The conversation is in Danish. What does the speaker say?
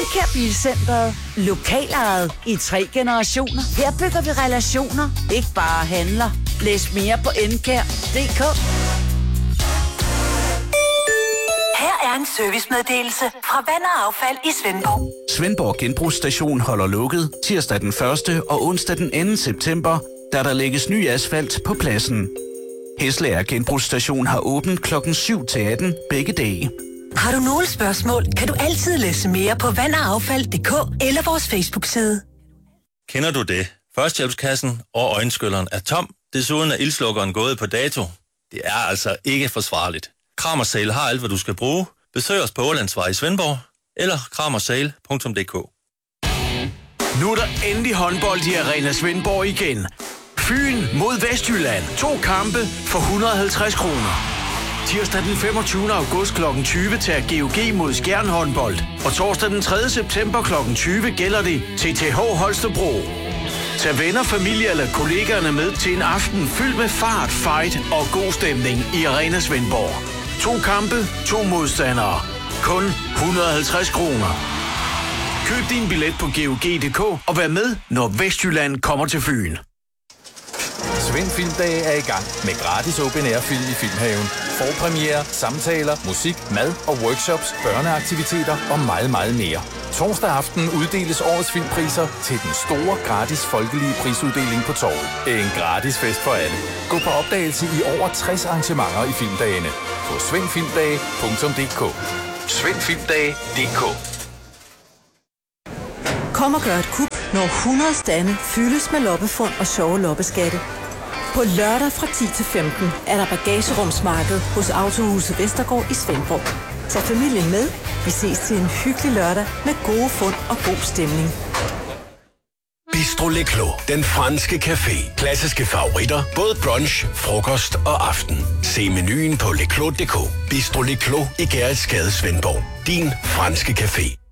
Eldkær Bilcentret. Lokalejet i 3 generationer. Her bygger vi relationer, ikke bare handler. Læs mere på eldkær.dk. Her er en servicemeddelelse fra Vand og Affald i Svendborg. Svendborg Genbrugsstation holder lukket tirsdag den 1. og onsdag den 2. september, da der lægges ny asfalt på pladsen. Hesleær Genbrugsstation har åbent klokken 7 til 18 begge dage. Har du nogle spørgsmål, kan du altid læse mere på vandaffald.dk eller vores Facebook-side. Kender du det? Førstehjælpskassen og øjenskylleren er tom. Desuden er ildslukkeren gået på dato. Det er altså ikke forsvarligt. Kramersale har alt, hvad du skal bruge. Besøg os på Ålandsvej i Svendborg eller kramersale.dk. Nu er der endelig håndbold i Arena Svendborg igen. Fyn mod Vestjylland. 2 kampe for 150 kroner. Tirsdag den 25. august kl. 20 tager GOG mod Skjern håndbold. Og torsdag den 3. september kl. 20 gælder det TTH Holstebro. Tag venner, familie eller kollegaerne med til en aften fyldt med fart, fight og god stemning i Arena Svendborg. 2 kampe, 2 modstandere. Kun 150 kroner. Køb din billet på GOG.dk og vær med, når Vestjylland kommer til Fyn. Svend Filmdag er i gang med gratis open air film i Filmhaven. Forpremiere, samtaler, musik, mad og workshops, børneaktiviteter og meget, meget mere. Torsdag aften uddeles årets filmpriser til den store gratis folkelige prisuddeling på Torvet. En gratis fest for alle. Gå på opdagelse i over 60 arrangementer i filmdagene på svendfilmdage.dk. svendfilmdage.dk. Kom og gør et kup, når 100 stande fyldes med loppefund og sjove loppeskatte. På lørdag fra 10 til 15 er der bagagerumsmarked hos Autohuset Vestergaard i Svendborg. Tag familien med. Vi ses til en hyggelig lørdag med gode fund og god stemning. Bistro Le Clos, den franske café. Klassiske favoritter, både brunch, frokost og aften. Se menuen på leclos.dk. Bistro Le Clos i Gerritsgade, Svendborg. Din franske café.